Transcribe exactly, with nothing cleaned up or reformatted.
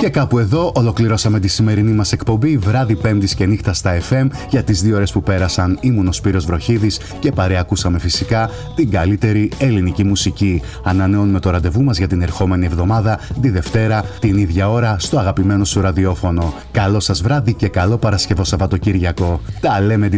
Και κάπου εδώ ολοκληρώσαμε τη σημερινή μας εκπομπή βράδυ Πέμπτης και νύχτα στα εφ εμ. Για τις δύο ώρες που πέρασαν ήμουν ο Σπύρος Βροχίδης και παρέα ακούσαμε φυσικά την καλύτερη ελληνική μουσική. Ανανεώνουμε το ραντεβού μας για την ερχόμενη εβδομάδα, τη Δευτέρα, την ίδια ώρα, στο αγαπημένο σου ραδιόφωνο. Καλό σας βράδυ και καλό Παρασκευό Σαββατοκύριακο. Τα λέμε